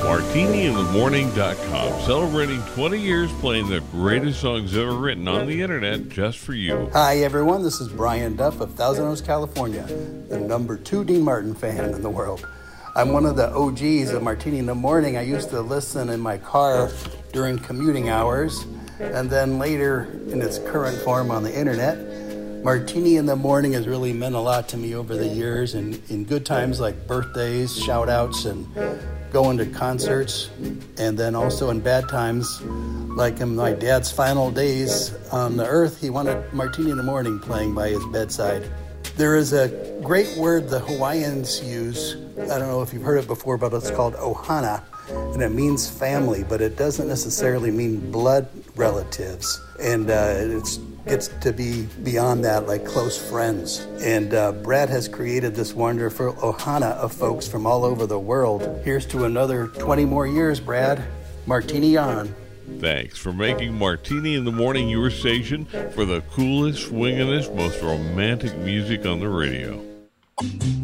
MartiniInTheMorning.com, celebrating 20 years playing the greatest songs ever written on the internet just for you. Hi everyone, this is Brian Duff of Thousand Oaks, California, the number 2 Dean Martin fan in the world. I'm one of the OGs of Martini in the Morning. I used to listen in my car during commuting hours, and then later in its current form on the internet. Martini in the Morning has really meant a lot to me over the years, and in good times like birthdays, shout outs, and going to concerts, and then also in bad times like in my dad's final days on the earth, he wanted Martini in the Morning playing by his bedside. There is a great word the Hawaiians use. I don't know if you've heard it before, but it's called ohana, and it means family, but it doesn't necessarily mean blood relatives. And it gets to be beyond that, like close friends. And Brad has created this wonderful ohana of folks from all over the world. Here's to another 20 more years, Brad. Martini on. Thanks for making Martini in the Morning your station for the coolest, swingingest, most romantic music on the radio.